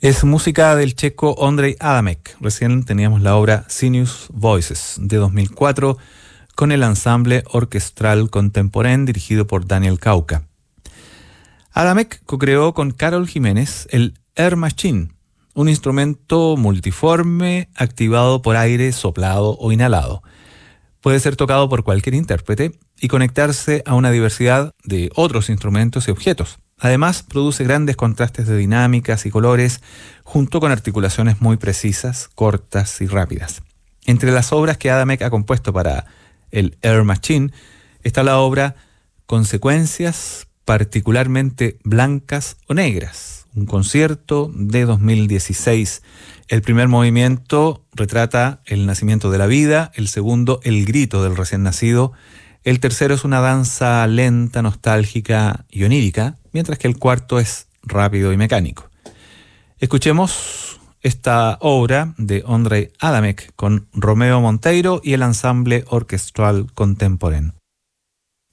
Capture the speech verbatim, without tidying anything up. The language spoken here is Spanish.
Es música del checo Ondřej Adamek. Recién teníamos la obra Sinus Voices de dos mil cuatro con el ensamble orquestral contemporáneo dirigido por Daniel Kauka. Adamek co-creó con Carol Jiménez el Air Machine, un instrumento multiforme activado por aire soplado o inhalado. Puede ser tocado por cualquier intérprete y conectarse a una diversidad de otros instrumentos y objetos. Además, produce grandes contrastes de dinámicas y colores, junto con articulaciones muy precisas, cortas y rápidas. Entre las obras que Adamek ha compuesto para el Air Machine está la obra Consecuencias particularmente blancas o negras, un concierto de dos mil dieciséis. El primer movimiento retrata el nacimiento de la vida, el segundo el grito del recién nacido, el tercero es una danza lenta, nostálgica y onírica, mientras que el cuarto es rápido y mecánico. Escuchemos esta obra de Ondřej Adamek con Romeo Monteiro y el ensamble orquestral contemporáneo.